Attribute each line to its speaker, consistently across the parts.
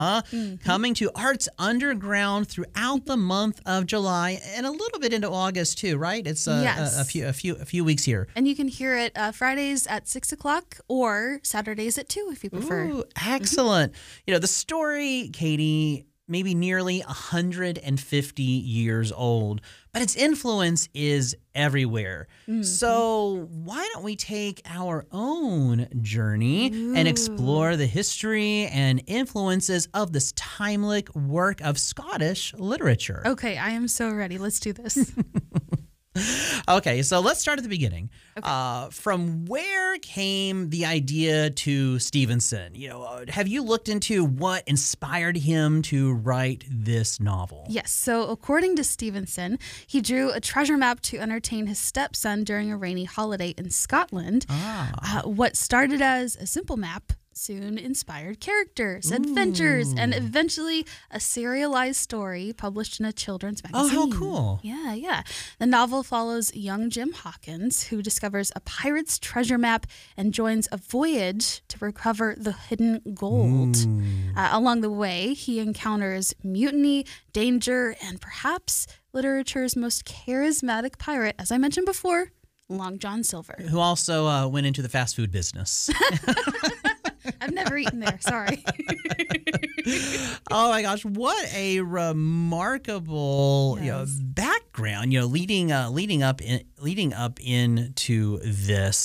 Speaker 1: coming to Arts Underground throughout the month of July and a little bit into August too, right? It's a few weeks here.
Speaker 2: And you can hear it Fridays at 6 o'clock or Saturdays at 2 if you prefer.
Speaker 1: Ooh, excellent. You know, the story, Katie, maybe nearly 150 years old, but its influence is everywhere. So why don't we take our own journey and explore the history and influences of this timely work of Scottish literature?
Speaker 2: Okay, I am so ready. Let's do this.
Speaker 1: Okay, so let's start at the beginning. From where came the idea to Stevenson? You know, have you looked into what inspired him to write this novel?
Speaker 2: Yes, so according to Stevenson, he drew a treasure map to entertain his stepson during a rainy holiday in Scotland. What started as a simple map soon inspired characters, adventures, and eventually a serialized story published in a children's magazine.
Speaker 1: Oh, how cool.
Speaker 2: Yeah. The novel follows young Jim Hawkins, who discovers a pirate's treasure map and joins a voyage to recover the hidden gold. Along the way, he encounters mutiny, danger, and perhaps literature's most charismatic pirate, as I mentioned before, Long John Silver.
Speaker 1: Who also went into the fast food business.
Speaker 2: I've never eaten there. Sorry.
Speaker 1: Oh my gosh, what a remarkable background! Leading up into this.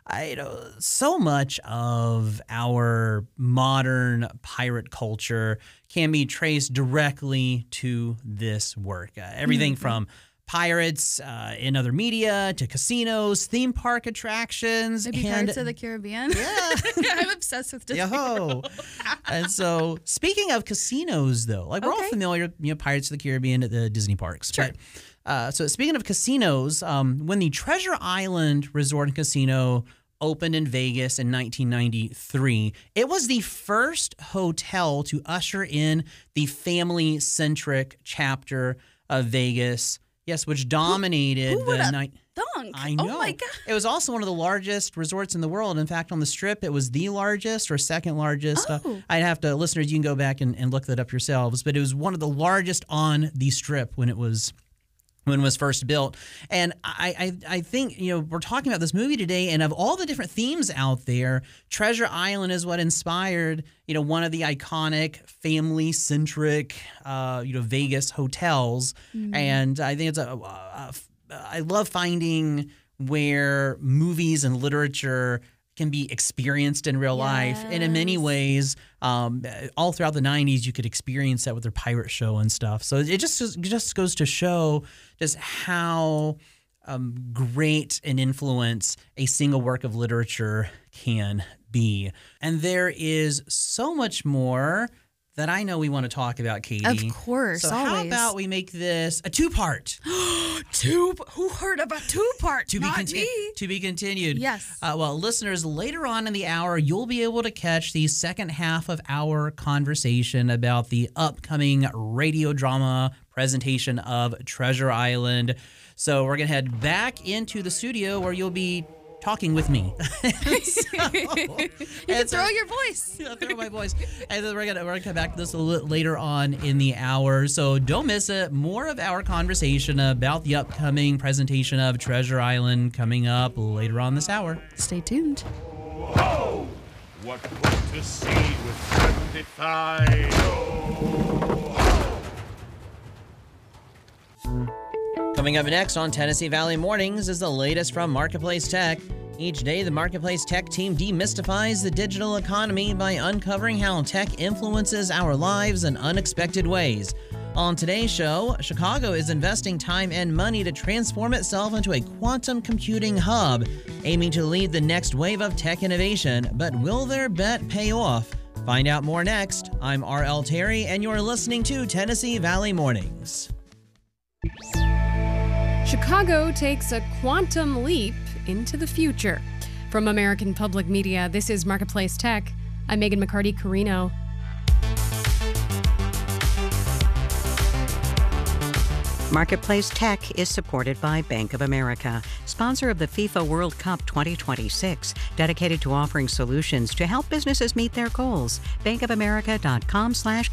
Speaker 1: So much of our modern pirate culture can be traced directly to this work. Everything from pirates in other media to casinos, theme park attractions.
Speaker 2: Maybe Pirates of the Caribbean.
Speaker 1: Yeah.
Speaker 2: I'm obsessed with Disney.
Speaker 1: And so speaking of casinos, though, we're all familiar, Pirates of the Caribbean at the Disney parks.
Speaker 2: Sure.
Speaker 1: But, so speaking of casinos, when the Treasure Island Resort and Casino opened in Vegas in 1993, it was the first hotel to usher in the family-centric chapter of Vegas. Yes, which dominated the night. I know.
Speaker 2: Oh my God.
Speaker 1: It was also one of the largest resorts in the world. In fact, on the Strip, it was the largest or second largest. I'd have to, listeners, you can go back and look that up yourselves. But it was one of the largest on the Strip when it was first built. And I think, we're talking about this movie today, and of all the different themes out there, Treasure Island is what inspired, one of the iconic family-centric, Vegas hotels. And I think I love finding where movies and literature can be experienced in real life. And in many ways, all throughout the 90s, you could experience that with their pirate show and stuff. So it just goes to show just how great an influence a single work of literature can be. And there is so much more that I know we want to talk about, Katie.
Speaker 2: Of course,
Speaker 1: so
Speaker 2: always.
Speaker 1: How about we make this a two-part?
Speaker 2: Who heard of a two-part?
Speaker 1: To be continued.
Speaker 2: Yes.
Speaker 1: Well, listeners, later on in the hour, you'll be able to catch the second half of our conversation about the upcoming radio drama presentation of Treasure Island. So we're going to head back into the studio where you'll be talking with me.
Speaker 2: You can throw your voice.
Speaker 1: Throw my voice. And then we're gonna come back to this a little later on in the hour. So don't miss it. More of our conversation about the upcoming presentation of Treasure Island coming up later on this hour.
Speaker 2: Stay tuned.
Speaker 3: Oh, what was to see with 75?
Speaker 1: Coming up next on Tennessee Valley Mornings is the latest from Marketplace Tech. Each day, the Marketplace Tech team demystifies the digital economy by uncovering how tech influences our lives in unexpected ways. On today's show, Chicago is investing time and money to transform itself into a quantum computing hub, aiming to lead the next wave of tech innovation. But will their bet pay off? Find out more next. I'm R.L. Terry, and you're listening to Tennessee Valley Mornings.
Speaker 4: Chicago takes a quantum leap into the future. From American Public Media, this is Marketplace Tech. I'm Megan McCarty-Carino.
Speaker 5: Marketplace Tech is supported by Bank of America, sponsor of the FIFA World Cup 2026, dedicated to offering solutions to help businesses meet their goals. bankofamerica.com/